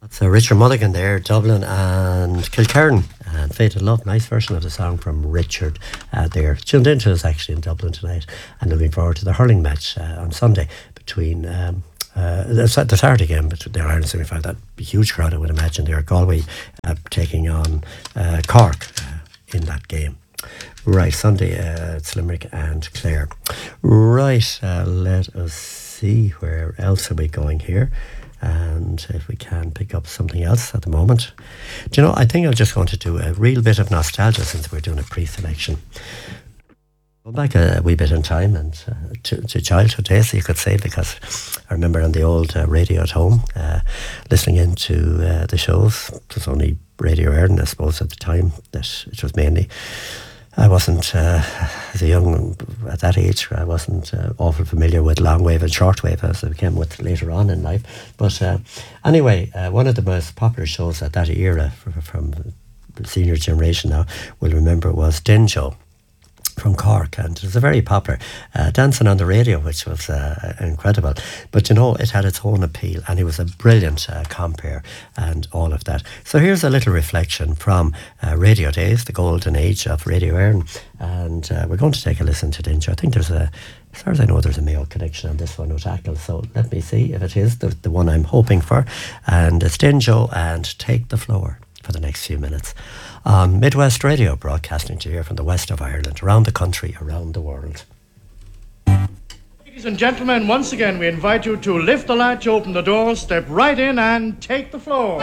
So Richard Mulligan there, Dublin and Kilkerran and Fated Love. Nice version of the song from Richard there. Tuned into us actually in Dublin tonight and looking forward to the hurling match on Sunday between the Saturday game between the Ireland semi-final. That'd be a huge crowd, I would imagine. There, Galway taking on Cork in that game. Right, Sunday it's Limerick and Clare. Right, let us see where else are we going here. And if we can pick up something else at the moment. Do you know, I think I'm just going to do a real bit of nostalgia since we're doing a pre-selection. Go back a wee bit in time and to childhood days, you could say, because I remember on the old radio at home, listening into the shows. It was only Radio Éireann, I suppose, at the time, that it was mainly. I wasn't, as a young, at that age, I wasn't awful familiar with long wave and short wave as I became with later on in life. But anyway, one of the most popular shows at that era from the senior generation now will remember was Dinjo from Cork, and it was a very popular dancing on the radio, which was incredible. But you know, it had its own appeal, and he was a brilliant compere and all of that. So here's a little reflection from radio days, the golden age of Radio Éireann, and we're going to take a listen to Dinjo. I think there's as far as I know, there's a Mayo connection on this one with Ackle, so let me see if it is the one I'm hoping for. And it's Dinjo and Take the Floor for the next few minutes on Midwest Radio, broadcasting to you here from the west of Ireland, around the country, around the world. Ladies and gentlemen, once again we invite you to lift the latch, open the door, step right in and take the floor.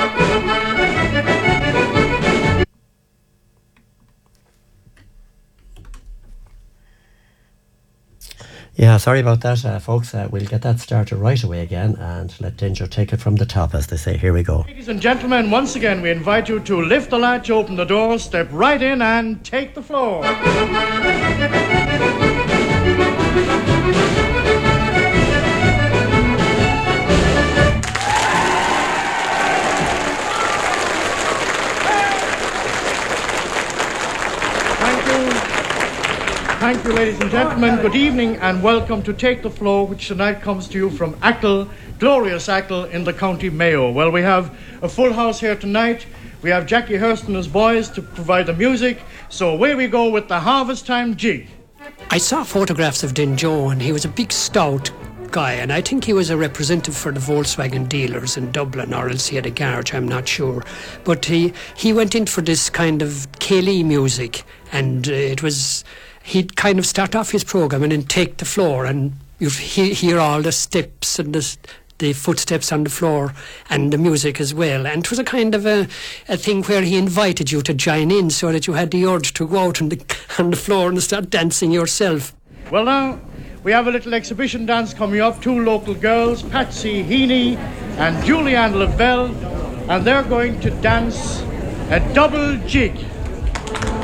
Yeah, sorry about that, folks. We'll get that started right away again and let Dinjo take it from the top, as they say. Here we go. Ladies and gentlemen, once again we invite you to lift the latch, open the door, step right in and take the floor. Thank you, ladies and gentlemen. Good evening and welcome to Take the Floor, which tonight comes to you from Ackle, glorious Ackle in the County Mayo. Well, we have a full house here tonight. We have Jackie Hurst and his boys to provide the music. So away we go with the Harvest Time Jig. I saw photographs of Dinjo, and he was a big, stout guy, and I think he was a representative for the Volkswagen dealers in Dublin, or else he had a garage, I'm not sure. But he went in for this kind of Céilí music, and he'd kind of start off his programme and then take the floor, and you'd hear all the steps and the footsteps on the floor and the music as well. And it was a kind of a thing where he invited you to join in, so that you had the urge to go out on the floor and start dancing yourself. Well, now we have a little exhibition dance coming up. Two local girls, Patsy Heaney and Julianne Lavelle, and they're going to dance a double jig.